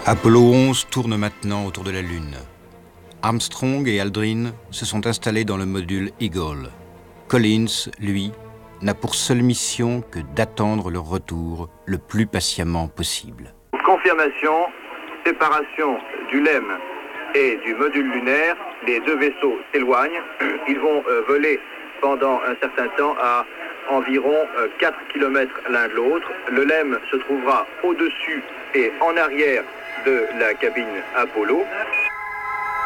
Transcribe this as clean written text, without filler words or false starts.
Apollo 11 tourne maintenant autour de la Lune. Armstrong et Aldrin se sont installés dans le module Eagle. Collins, lui, n'a pour seule mission que d'attendre leur retour le plus patiemment possible. Confirmation, séparation du LEM et du module lunaire. Les deux vaisseaux s'éloignent. Ils vont voler pendant un certain temps à environ 4 km l'un de l'autre. Le LEM se trouvera au-dessus et en arrière de la cabine Apollo.